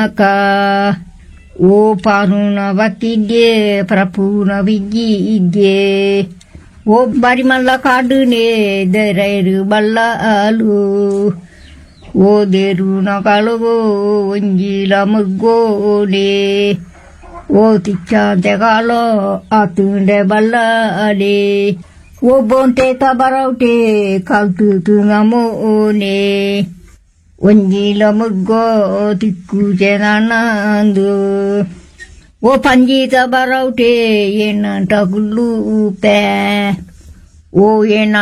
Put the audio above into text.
ಓ ಪಾರುನ ಬಕ್ಕಿಗೆ ಪ್ರಪೂನ ವಿಗ್ಗಿಗೆ ಓ ಬರಿಮಲ್ಲ ಕಾಡುನೆ ದರೈರು ಬಲ್ಲಾಲು ಓ ದೇರುನ ಕಳುಗೋ ಒಂಜಿಲ ಮುಗ್ಗೋನೆ ಓ ತಿಚ್ಚಾಂತೆ ಕಾಲೋ ಆತುಂಡೆ ಬಲ್ಲಾಲೆ ಓ ಬೊಂಟೆ ತಬರೌಟೆ ಕಲ್ತು ನಮೋನೆ ಒಂಜಿಲ ಮುಗ್ಗೋ ತಿಕ್ಕುಜೆ ನನ್ನಂದು ಓ ಪಂಜೀತ ಬರೌಟೆ ಏನಂಟ ಗುಲ್ಲು ಪೇ ಓ ಏನ